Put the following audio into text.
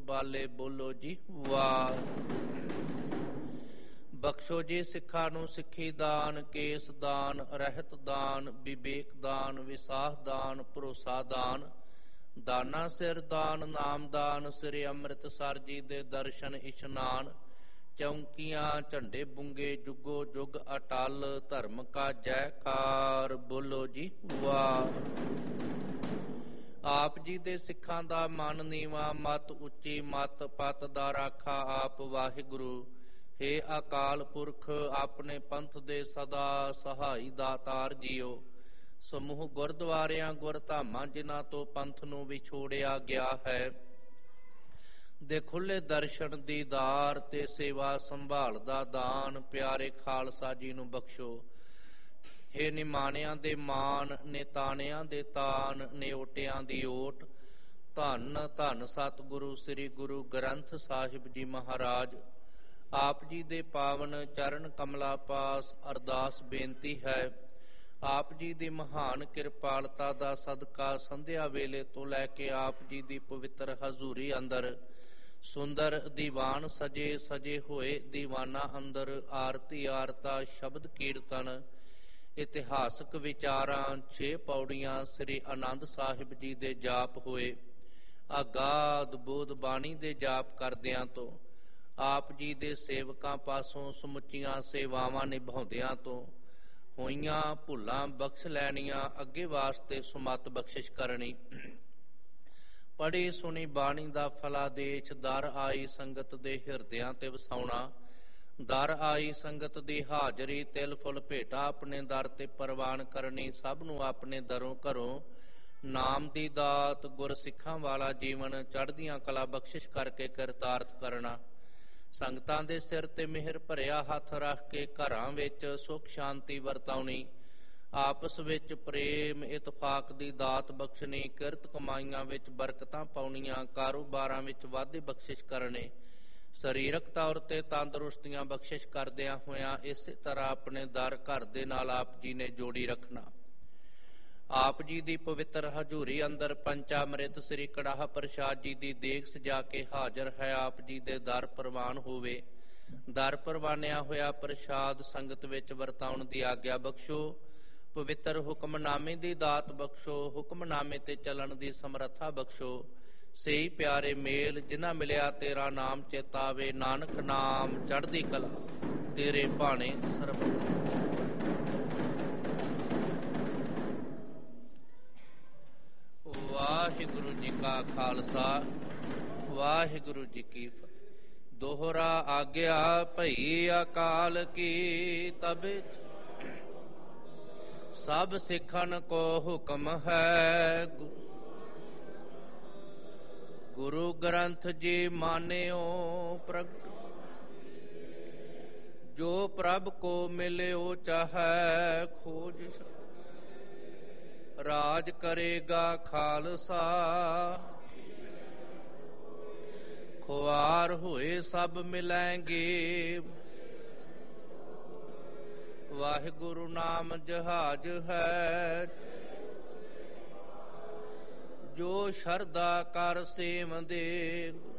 ਬਾਲੇ ਬੋਲੋ ਜੀ ਵਾਹ। ਬਖਸ਼ੋ ਜੀ ਸਿੱਖਾਂ ਨੂੰ ਸਿੱਖੀ ਦਾਨ, ਕੇਸ ਦਾਨ, ਰਹਿਤ ਦਾਨ, ਵਿਵੇਕ ਦਾਨ, ਵਿਸਾਖ ਦਾਨ, ਭਰੋਸਾ ਦਾਨ, ਦਾਨਾ ਸਿਰ ਦਾਨ, ਨਾਮ ਦਾਨ, ਸ੍ਰੀ ਅੰਮ੍ਰਿਤਸਰ ਜੀ ਦੇ ਦਰਸ਼ਨ ਇਸ਼ਨਾਨ, ਚੌਂਕੀਆਂ ਝੰਡੇ ਬੁੰਗੇ ਜੁਗੋ ਜੁਗ ਅਟਲ, ਧਰਮ ਕਾ ਜੈਕਾਰ ਬੋਲੋ ਜੀ ਵਾਹ। ਆਪ ਜੀ ਦੇ ਸਿੱਖਾਂ ਦਾ ਮਨ ਨੀਵਾਂ, ਮਤ ਉੱਚੀ, ਮਤ ਪਤ ਦਾ ਰਾਖਾ ਆਪ ਵਾਹਿਗੁਰੂ। ਹੇ ਅਕਾਲ ਪੁਰਖ ਆਪਣੇ ਪੰਥ ਦੇ ਸਦਾ ਸਹਾਈ ਦਾਤਾਰ ਜੀਓ। ਸਮੂਹ ਗੁਰਦੁਆਰਿਆਂ ਗੁਰਧਾਮਾਂ ਜਿਨ੍ਹਾਂ ਤੋਂ ਪੰਥ ਨੂੰ ਵਿਛੋੜਿਆ ਗਿਆ ਹੈ, ਦੇ ਖੁੱਲੇ ਦਰਸ਼ਨ ਦੀਦਾਰ ਤੇ ਸੇਵਾ ਸੰਭਾਲ ਦਾ ਦਾਨ ਪਿਆਰੇ ਖਾਲਸਾ ਜੀ ਨੂੰ ਬਖਸ਼ੋ। ਹੇ ਨਿਮਾਣਿਆਂ ਦੇ ਮਾਨ, ਨਿਤਾਣਿਆਂ ਦੇ ਤਾਨ, ਨਿਓਟਿਆਂ ਦੀ ਓਟ, ਧੰਨ ਧੰਨ ਸਤਿਗੁਰੂ ਸ੍ਰੀ ਗੁਰੂ ਗ੍ਰੰਥ ਸਾਹਿਬ ਜੀ ਮਹਾਰਾਜ। ਆਪ ਜੀ ਦੇ ਪਾਵਨ ਚਰਨ ਕਮਲਾ ਪਾਸ ਅਰਦਾਸ ਬੇਨਤੀ ਹੈ, ਆਪ ਜੀ ਦੀ ਮਹਾਨ ਕਿਰਪਾਲਤਾ ਦਾ ਸਦਕਾ ਸੰਧਿਆ ਵੇਲੇ ਤੋਂ ਲੈ ਕੇ ਆਪ ਜੀ ਦੀ ਪਵਿੱਤਰ ਹਜ਼ੂਰੀ ਅੰਦਰ ਸੁੰਦਰ ਦੀਵਾਨ ਸਜੇ ਸਜੇ ਹੋਏ ਦੀਵਾਨਾਂ ਅੰਦਰ ਆਰਤੀ ਆਰਤਾ ਸ਼ਬਦ ਕੀਰਤਨ ਇਤਿਹਾਸਕ ਵਿਚਾਰਾਂ 6 ਪੌੜੀਆਂ ਸ੍ਰੀ ਆਨੰਦ ਸਾਹਿਬ ਜੀ ਦੇ ਜਾਪ ਹੋਏ। ਅਗਾਧ ਬੋਧ ਬਾਣੀ ਦੇ ਜਾਪ ਕਰਦਿਆਂ ਤੋਂ ਆਪ ਜੀ ਦੇ ਸੇਵਕਾਂ ਪਾਸੋਂ ਸਮੁੱਚੀਆਂ ਸੇਵਾਵਾਂ ਨਿਭਾਉਂਦਿਆਂ ਤੋਂ ਹੋਈਆਂ ਭੁੱਲਾਂ ਬਖਸ਼ ਲੈਣੀਆਂ, ਅੱਗੇ ਵਾਸਤੇ ਸੁਮਤ ਬਖਸ਼ਿਸ਼ ਕਰਨੀ। ਪੜ੍ਹੀ ਸੁਣੀ ਬਾਣੀ ਦਾ ਫਲਾਦੇਸ਼, ਦਰ ਆਈ ਸੰਗਤ ਦੇ ਹਿਰਦਿਆਂ ਤੇ ਵਸਾਉਣਾ। ਦਰ ਆਈ ਸੰਗਤ ਦੀ ਹਾਜ਼ਰੀ, ਤਿਲ ਫੁੱਲ ਭੇਟਾ ਆਪਣੇ ਦਰ ਤੇ ਪ੍ਰਵਾਨ ਕਰਨੀ। ਸਭ ਨੂੰ ਆਪਣੇ ਦਰੋਂ ਘਰੋਂ ਨਾਮ ਦੀ ਦਾਤ, ਗੁਰ ਸਿੱਖਾਂ ਵਾਲਾ ਜੀਵਨ, ਚੜ੍ਹਦੀਆਂ ਕਲਾ ਬਖਸ਼ਿਸ਼ ਕਰਕੇ ਕਿਰਤਾਰਥ ਕਰਨਾ। ਸੰਗਤਾਂ ਦੇ ਸਿਰ ਤੇ ਮਿਹਰ ਭਰਿਆ ਹੱਥ ਰੱਖ ਕੇ ਘਰਾਂ ਵਿੱਚ ਸੁੱਖ ਸ਼ਾਂਤੀ ਵਰਤਾਉਣੀ। ਆਪਸ ਵਿੱਚ ਪ੍ਰੇਮ ਇਤਫਾਕ ਦੀ ਦਾਤ ਬਖਸ਼ਣੀ। ਕਿਰਤ ਕਮਾਈਆਂ ਵਿੱਚ ਬਰਕਤਾਂ ਪਾਉਣੀਆਂ, ਕਾਰੋਬਾਰਾਂ ਵਿੱਚ ਵਾਧੇ ਬਖਸ਼ਿਸ਼ ਕਰਨੇ। ਸਰੀਰਕ ਤੌਰ ਤੇ ਤੰਦਰੁਸਤੀਆਂ ਬਖਸ਼ਿਸ਼ ਕਰਦਿਆਂ ਹੋਇਆਂ ਇਸੇ ਤਰ੍ਹਾਂ ਆਪਣੇ ਦਰ ਘਰ ਦੇ ਨਾਲ ਆਪ ਜੀ ਨੇ ਜੋੜੀ ਰੱਖਣਾ। ਆਪ ਜੀ ਦੀ ਪਵਿੱਤਰ ਹਜ਼ੂਰੀ ਅੰਦਰ ਪੰਚਾਮ੍ਰਿਤ ਸ੍ਰੀ ਕੜਾਹ ਪ੍ਰਸ਼ਾਦ ਜੀ ਦੀ ਦੇਗ ਸਜਾ ਕੇ ਹਾਜ਼ਰ ਹੈ। ਆਪ ਜੀ ਦੇ ਦਰ ਪ੍ਰਵਾਨ ਹੋਵੇ। ਦਰ ਪ੍ਰਵਾਨਿਆ ਹੋਇਆ ਪ੍ਰਸ਼ਾਦ ਸੰਗਤ ਵਿੱਚ ਵਰਤਾਉਣ ਦੀ ਆਗਿਆ ਬਖਸ਼ੋ। ਪਵਿੱਤਰ ਹੁਕਮਨਾਮੇ ਦੀ ਦਾਤ ਬਖਸ਼ੋ। ਹੁਕਮਨਾਮੇ ਤੇ ਚੱਲਣ ਦੀ ਸਮਰੱਥਾ ਬਖਸ਼ੋ। ਸਹੀ ਪਿਆਰੇ ਮੇਲ ਜਿਨ੍ਹਾਂ ਮਿਲਿਆ ਤੇਰਾ ਨਾਮ ਚੇਤਾਵੇ, ਨਾਨਕ ਨਾਮ ਚੜ੍ਹਦੀ ਕਲਾ ਤੇਰੇ ਭਾਣੇ ਸਰਬ। ਵਾਹਿਗੁਰੂ ਜੀ ਕਾ ਖਾਲਸਾ, ਵਾਹਿਗੁਰੂ ਜੀ ਕੀ ਫਤਿਹ। ਦੋਹਰਾ ਆਗਿਆ ਭਈ ਅਕਾਲ ਕੀ, ਤਬੇ ਸਭ ਸਿੱਖਣ ਕੋ ਹੁਕਮ ਹੈ। ਗੁਰੂ ਗ੍ਰੰਥ ਜੀ ਮਾਨਿਓ ਪ੍ਰਗਟ, ਜੋ ਪ੍ਰਭ ਕੋ ਮਿਲਿਓ ਚਾਹੈ ਖੋਜ। ਰਾਜ ਕਰੇਗਾ ਖਾਲਸਾ, ਖੁਆਰ ਹੋਏ ਸਭ ਮਿਲੈਂਗੇ। ਵਾਹਿਗੁਰੂ ਨਾਮ ਜਹਾਜ ਹੈ, ਜੋ ਸ਼ਰਧਾ ਕਰ ਸੇਵ ਦੇ।